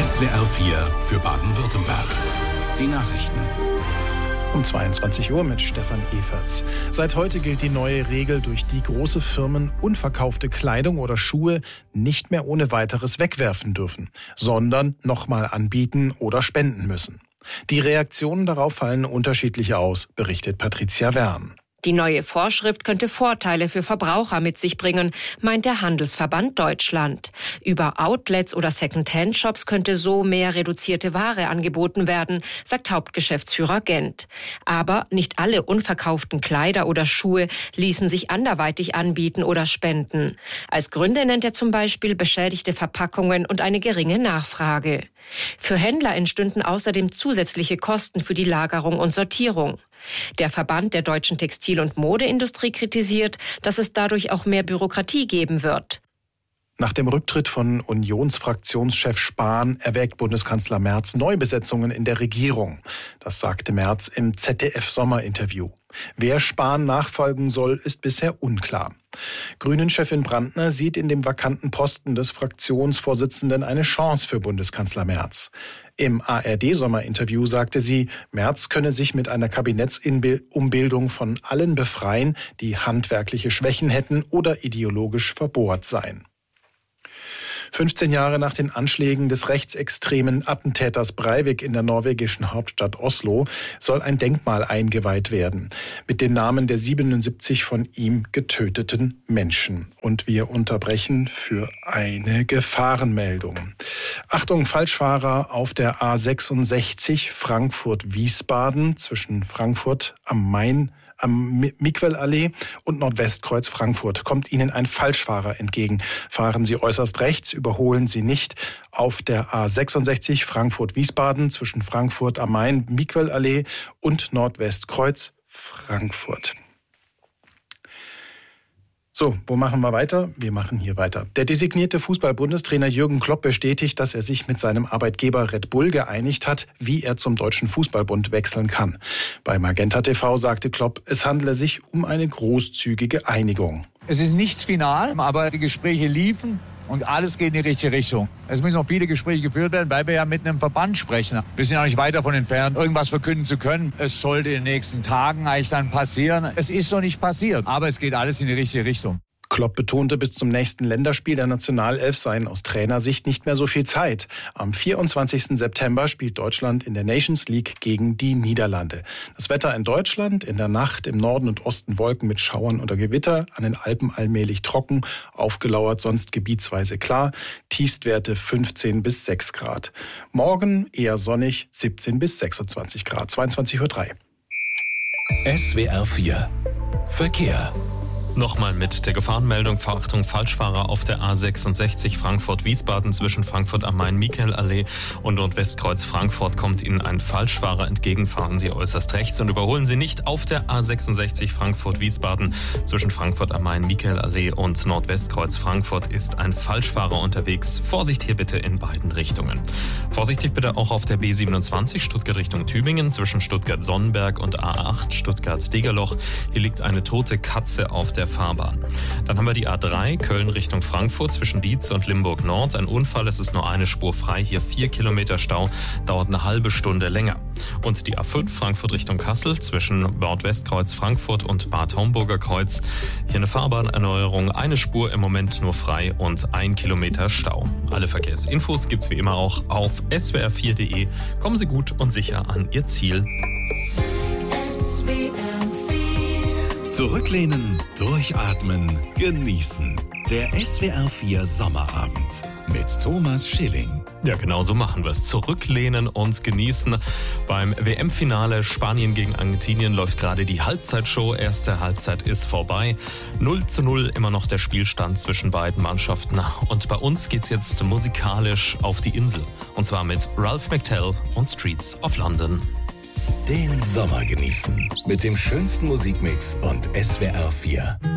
SWR 4 für Baden-Württemberg. Die Nachrichten. Um 22 Uhr mit Stefan Eferts. Seit heute gilt die neue Regel, durch die große Firmen unverkaufte Kleidung oder Schuhe nicht mehr ohne weiteres wegwerfen dürfen, sondern nochmal anbieten oder spenden müssen. Die Reaktionen darauf fallen unterschiedlich aus, berichtet Patricia Wern. Die neue Vorschrift könnte Vorteile für Verbraucher mit sich bringen, meint der Handelsverband Deutschland. Über Outlets oder Second-Hand-Shops könnte so mehr reduzierte Ware angeboten werden, sagt Hauptgeschäftsführer Gent. Aber nicht alle unverkauften Kleider oder Schuhe ließen sich anderweitig anbieten oder spenden. Als Gründe nennt er zum Beispiel beschädigte Verpackungen und eine geringe Nachfrage. Für Händler entstünden außerdem zusätzliche Kosten für die Lagerung und Sortierung. Der Verband der deutschen Textil- und Modeindustrie kritisiert, dass es dadurch auch mehr Bürokratie geben wird. Nach dem Rücktritt von Unionsfraktionschef Spahn erwägt Bundeskanzler Merz Neubesetzungen in der Regierung. Das sagte Merz im ZDF-Sommerinterview. Wer Spahn nachfolgen soll, ist bisher unklar. Grünen-Chefin Brandner sieht in dem vakanten Posten des Fraktionsvorsitzenden eine Chance für Bundeskanzler Merz. Im ARD-Sommerinterview sagte sie, Merz könne sich mit einer Kabinettsumbildung von allen befreien, die handwerkliche Schwächen hätten oder ideologisch verbohrt seien. 15 Jahre nach den Anschlägen des rechtsextremen Attentäters Breivik in der norwegischen Hauptstadt Oslo soll ein Denkmal eingeweiht werden mit den Namen der 77 von ihm getöteten Menschen. Und wir unterbrechen für eine Gefahrenmeldung. Achtung, Falschfahrer auf der A66 Frankfurt-Wiesbaden zwischen Frankfurt am Main am Miquel-Allee und Nordwestkreuz Frankfurt kommt Ihnen ein Falschfahrer entgegen. Fahren Sie äußerst rechts, überholen Sie nicht auf der A66 Frankfurt-Wiesbaden zwischen Frankfurt am Main, Miquel-Allee und Nordwestkreuz Frankfurt. So, wo machen wir weiter? Wir machen hier weiter. Der designierte Fußball-Bundestrainer Jürgen Klopp bestätigt, dass er sich mit seinem Arbeitgeber Red Bull geeinigt hat, wie er zum Deutschen Fußballbund wechseln kann. Bei Magenta TV sagte Klopp, es handle sich um eine großzügige Einigung. Es ist nichts final, aber die Gespräche liefen. Und alles geht in die richtige Richtung. Es müssen noch viele Gespräche geführt werden, weil wir ja mit einem Verband sprechen. Wir sind ja nicht weit davon entfernt, irgendwas verkünden zu können. Es sollte in den nächsten Tagen eigentlich dann passieren. Es ist noch nicht passiert, aber es geht alles in die richtige Richtung. Klopp betonte, bis zum nächsten Länderspiel der Nationalelf seien aus Trainersicht nicht mehr so viel Zeit. Am 24. September spielt Deutschland in der Nations League gegen die Niederlande. Das Wetter in Deutschland, in der Nacht im Norden und Osten Wolken mit Schauern oder Gewitter, an den Alpen allmählich trocken, aufgelauert, sonst gebietsweise klar, Tiefstwerte 15 bis 6 Grad. Morgen eher sonnig, 17 bis 26 Grad, 22:03 Uhr. SWR 4 Verkehr. Nochmal mit der Gefahrenmeldung, Verachtung Falschfahrer auf der A66 Frankfurt-Wiesbaden zwischen Frankfurt am Main, Miquel-Allee und Nordwestkreuz Frankfurt kommt Ihnen ein Falschfahrer entgegen. Fahren Sie äußerst rechts und überholen Sie nicht auf der A66 Frankfurt-Wiesbaden zwischen Frankfurt am Main, Miquel-Allee und Nordwestkreuz Frankfurt ist ein Falschfahrer unterwegs. Vorsicht hier bitte in beiden Richtungen. Vorsichtig bitte auch auf der B27 Stuttgart Richtung Tübingen zwischen Stuttgart-Sonnenberg und A8 Stuttgart-Degerloch. Hier liegt eine tote Katze auf der Fahrbahn. Dann haben wir die A3 Köln Richtung Frankfurt zwischen Dietz und Limburg Nord. Ein Unfall, es ist nur eine Spur frei. Hier 4 Kilometer Stau, dauert eine halbe Stunde länger. Und die A5 Frankfurt Richtung Kassel zwischen Nordwestkreuz Frankfurt und Bad Homburger Kreuz. Hier eine Fahrbahnerneuerung, eine Spur im Moment nur frei und 1 Kilometer Stau. Alle Verkehrsinfos gibt's wie immer auch auf swr4.de. Kommen Sie gut und sicher an Ihr Ziel. Zurücklehnen, durchatmen, genießen. Der SWR 4 Sommerabend mit Thomas Schilling. Ja, genau so machen wir es. Zurücklehnen und genießen. Beim WM-Finale Spanien gegen Argentinien läuft gerade die Halbzeitshow. Erste Halbzeit ist vorbei. 0:0 immer noch der Spielstand zwischen beiden Mannschaften. Und bei uns geht's jetzt musikalisch auf die Insel. Und zwar mit Ralph McTell und Streets of London. Den Sommer genießen mit dem schönsten Musikmix und SWR 4.